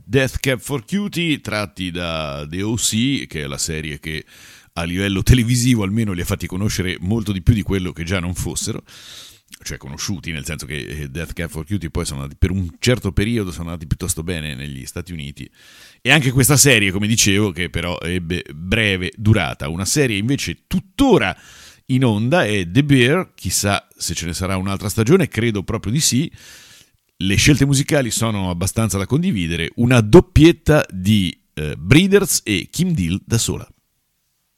Death Cab for Cutie, tratti da The O.C., che è la serie che a livello televisivo almeno li ha fatti conoscere molto di più di quello che già non fossero, cioè conosciuti, nel senso che Death Cab for Cutie poi sono andati, per un certo periodo sono andati piuttosto bene negli Stati Uniti, e anche questa serie, come dicevo, che però ebbe breve durata. Una serie invece tuttora in onda è The Bear, chissà se ce ne sarà un'altra stagione, credo proprio di sì. Le scelte musicali sono abbastanza da condividere, una doppietta di Breeders e Kim Deal da sola.